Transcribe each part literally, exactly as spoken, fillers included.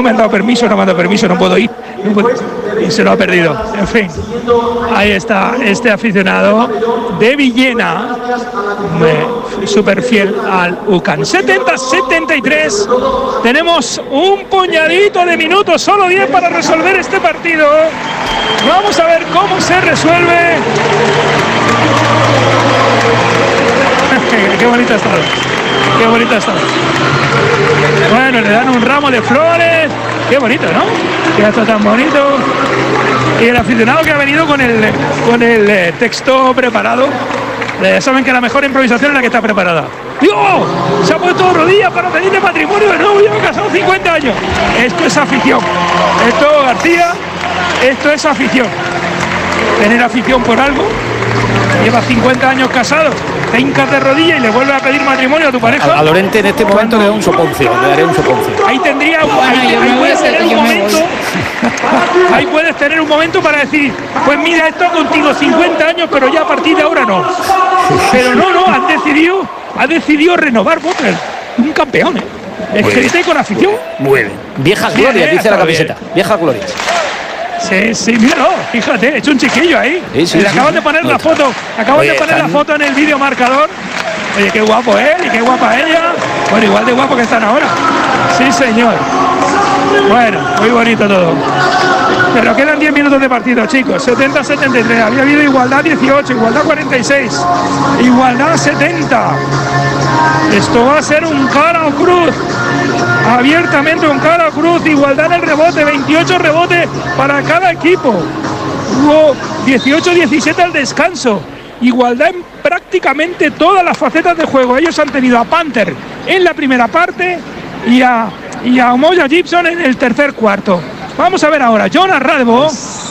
no me han dado permiso, no me han dado permiso, no puedo ir. No puedo, y se lo ha perdido. En fin, ahí está este aficionado de Villena, súper fiel al U C A N. setenta setenta y tres. Tenemos un puñadito de minutos, solo diez para resolver este partido. Vamos a ver cómo se resuelve. qué, qué bonito está. Qué bonito está. Bueno, le dan un ramo de flores. Qué bonito, ¿no? Qué está tan bonito. Y el aficionado que ha venido con el, con el eh, texto preparado. Eh, saben que la mejor improvisación es la que está preparada. ¡Dios! Se ha puesto de rodillas para pedirle matrimonio de nuevo. Lleva casado cincuenta años. Esto es afición. Esto, García, esto es afición. Tener afición por algo. Lleva cincuenta años casado. Te hincas de rodillas y le vuelves a pedir matrimonio a tu pareja. A, a Lorente en este momento le da un soponcio, le daré un soponcio. Ahí tendría, bueno, ahí, ahí puedes tener un momento, ahí puedes tener un momento para decir, pues mira, he estado contigo cincuenta años, pero ya a partir de ahora no. Pero no, no, has decidido, has decidido renovar Butler, un campeón, ¿eh? Escrite con afición. Muy bien. Vieja gloria, dice la camiseta. Vieja gloria. Sí, sí, míralo, fíjate, he hecho un chiquillo ahí. Sí, sí, le acaban sí, de poner no, la foto, acaban oye, de poner están... la foto en el vídeo marcador. Oye, qué guapo él y qué guapa ella. Bueno, igual de guapo que están ahora. Sí, señor. Bueno, muy bonito todo. Pero quedan diez minutos de partido, chicos. setenta setenta y tres. Había habido igualdad dieciocho, igualdad cuarenta y seis, igualdad setenta. Esto va a ser un cara o cruz. Abiertamente un cara o cruz. Igualdad en el rebote. veintiocho rebotes para cada equipo. Hubo dieciocho diecisiete al descanso. Igualdad en prácticamente todas las facetas de juego. Ellos han tenido a Panther en la primera parte y a, y a Umoja Gibson en el tercer cuarto. Vamos a ver ahora. Jonas Radebo.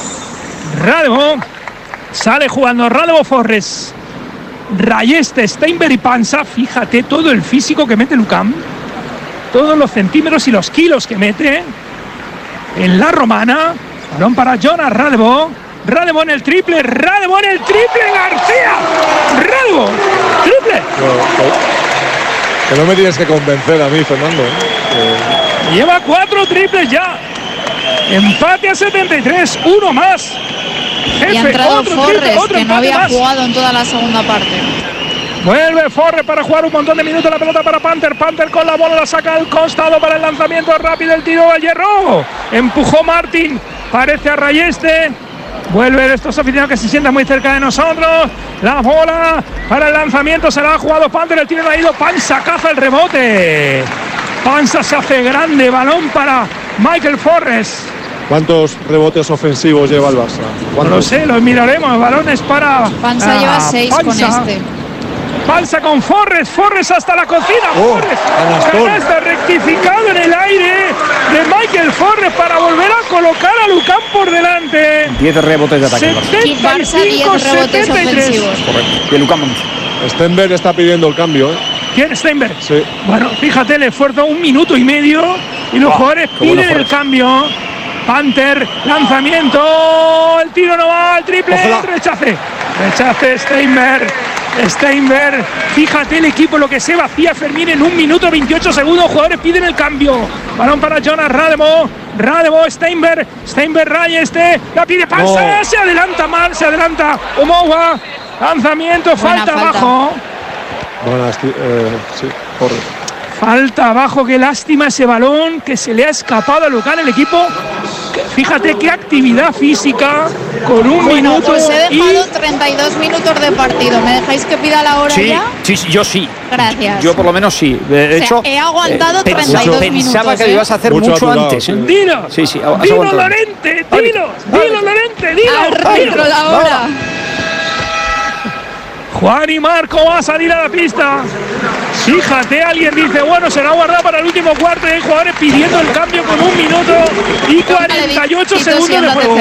Radebo. Sale jugando Radebo Forres. Rayeste, Steinberg y Pansa. Fíjate todo el físico que mete Lucam. Todos los centímetros y los kilos que mete en la romana. Balón para Jonas Radebo. Radebo en el triple. Radebo en el triple. García. Radebo. Triple. No, que no me tienes que convencer a mí, Fernando. Eh. Lleva cuatro triples ya. Empate a setenta y tres. Uno más. Jefe, y ha entrado Forres, que no había más. jugado en toda la segunda parte. Vuelve Forres para jugar un montón de minutos. La pelota para Panther. Panther con la bola la saca al costado para el lanzamiento rápido. El tiro al hierro. Empujó Martín. Parece a Rayeste. Vuelve estos aficionados que se sientan muy cerca de nosotros. La bola para el lanzamiento. Se la ha jugado Panther. El tiro ha ido. Pansa caza el rebote. Pansa se hace grande. Balón para Michael Forres. ¿Cuántos rebotes ofensivos lleva el Barça? No lo sé, los miraremos. Balones para Pansa. Uh, lleva seis con este. Pansa con Forres, Forres hasta la cocina. Oh, Forres está rectificado en el aire de Michael Forres para volver a colocar a Lucam por delante. diez setenta y cinco, rebotes ofensivos. Correcto. Y Lucam once. Steinberg está pidiendo el cambio, ¿eh? ¿Quién? Steinberg. Sí. Bueno, fíjate el esfuerzo, un minuto y medio y los oh, jugadores piden bueno el cambio. Panther, lanzamiento, el tiro no va, el triple, Ojalá. rechace, rechace Steinberg, Steinberg, fíjate el equipo lo que se vacía Fermín en un minuto veintiocho segundos, jugadores piden el cambio, balón para Jonas Radebo, Radebo, Steinberg, Steinberg Rayeste, la pide Pansa, no. se adelanta mal, se adelanta Umoja, lanzamiento, falta, falta abajo. Buenas, eh, sí, corre. Falta abajo, qué lástima ese balón que se le ha escapado a Lucam el equipo. Fíjate qué actividad física con un bueno, minuto. Pues he dejado y... treinta y dos minutos de partido. ¿Me dejáis que pida la hora sí, ya? Sí, sí, yo sí. Gracias. Yo por lo menos sí. De o sea, hecho, he aguantado eh, treinta y dos pensaba minutos. Pensaba que lo ibas a hacer mucho, mucho lado, antes. Sí. ¿eh? Dilo. Sí, sí. Dilo, Lorente. Dilo. Dilo, Lorente. Dilo. Arbitro la hora. Juan y Marco va a salir a la pista. Fíjate, alguien dice, bueno, será guardado para el último cuarto. Y hay jugadores pidiendo el cambio con un minuto y cuarenta y ocho segundos de juego.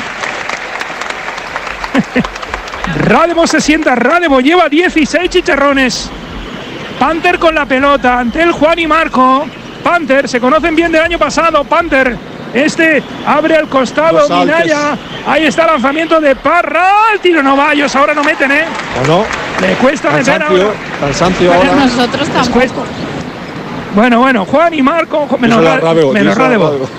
Radebo se sienta, Radebo lleva dieciséis chicharrones. Panther con la pelota ante el Juan y Marco. Panther, se conocen bien del año pasado. Panther, este abre al costado, Minaya. Ahí está el lanzamiento de Parra. El tiro no va, ellos ahora no meten, ¿eh? ¿O no? Le cuesta meter ahora. Cansancio ahora. Nosotros tampoco. Bueno, bueno, Juan y Marco, menos, Ra menos Radebo.